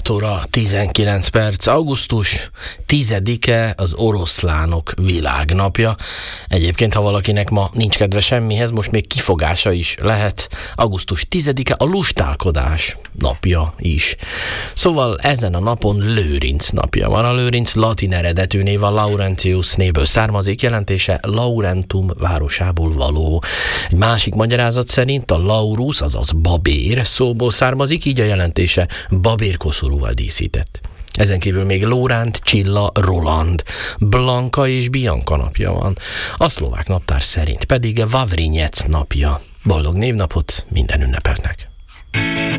6 óra 19 perc, augusztus 10-e az oroszlánok világnapja. Egyébként, ha valakinek ma nincs kedve semmihez, most még kifogása is lehet. Augusztus 10-e a lustálkodás napja is. Szóval ezen a napon Lőrinc napja van. A Lőrinc latin eredetű név a Laurentius névből származik, jelentése Laurentum városából való. Egy másik magyarázat szerint a Laurus, azaz babér szóból származik, így a jelentése babérkoszorúval díszített. Ezen kívül még Lóránt, Csilla, Roland, Blanka és Bianca napja van. A szlovák naptár szerint pedig Vavrinyec napja. Boldog névnapot minden ünnepeltnek!